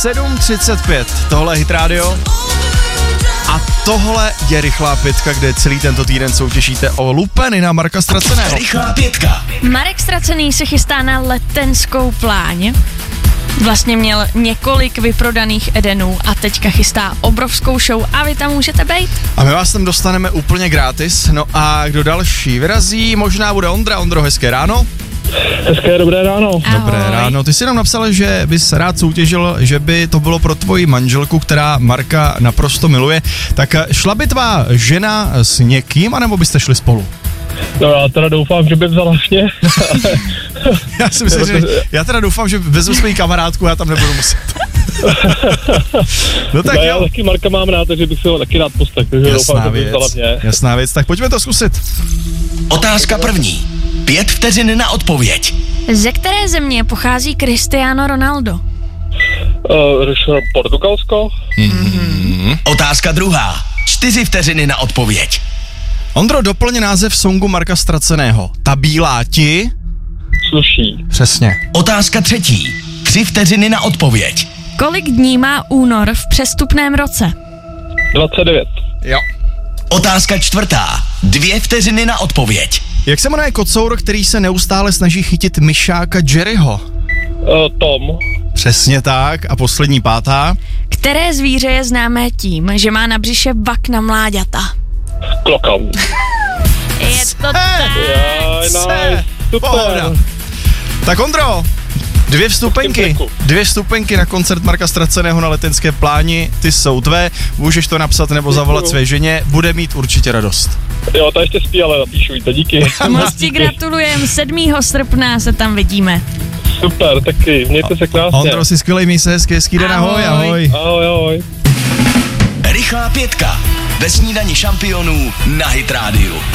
7:35. Tohle je Hit Radio. A tohle je Rychlá pětka, kde celý tento týden soutěžíte o lupeny na Marka Ztraceného. Rychlá pětka. Marek Ztracený se chystá na letenskou pláň. Vlastně měl několik vyprodaných Edenů a teďka chystá obrovskou show a vy tam můžete být. A my vás tam dostaneme úplně gratis. No a kdo další vyrazí, možná bude Ondra. Ondro, hezké ráno. Hezké dobré ráno. Ahoj. Dobré ráno. Ty jsi nám napsal, že bys rád soutěžil, že by to bylo pro tvoji manželku, která Marka naprosto miluje. Tak šla by tvá žena s někým, anebo byste šli spolu? No já teda doufám, že by vzala mě. Já si myslím, že já teda doufám, že vezmu svoji kamarádku, já tam nebudu muset. No tak Já jo. taky Marka mám rád, takže bych si ho taky rád poslech, takže doufám, že by vzala mě. Jasná věc, tak pojďme to zkusit. Otázka první. 5 vteřin na odpověď. Ze které země pochází Cristiano Ronaldo? Portugalsko? Otázka druhá. 4 vteřiny na odpověď. Ondro, doplň název songu Marka Ztraceného. Ta bílá ti... Sluší. Přesně. Otázka třetí. 3 vteřiny na odpověď. Kolik dní má únor v přestupném roce? 29. Jo. Otázka čtvrtá. 2 vteřiny na odpověď. Jak se jmenuje kocour, který se neustále snaží chytit myšáka Jerryho? Tom. Přesně tak. A poslední pátá. Které zvíře je známé tím, že má na břiše vak na mláďata? Klokan. Je to tak. Nice. Pohoda. Super. Tak Ondro, 2 vstupenky. 2 vstupenky na koncert Marka Ztraceného na Letenské pláni. Ty jsou tvé. Můžeš to napsat nebo zavolat své ženě. Bude mít určitě radost. Jo, ta ještě spí, ale napíšu jí to, díky. Moc ti gratulujem, 7. srpna se tam vidíme. Super, taky, mějte se krásně. Ondro, si skvělej, měj se hezký den, ahoj, ahoj. Ahoj, ahoj. Rychlá pětka. Ve snídani šampionů na Hit Radio.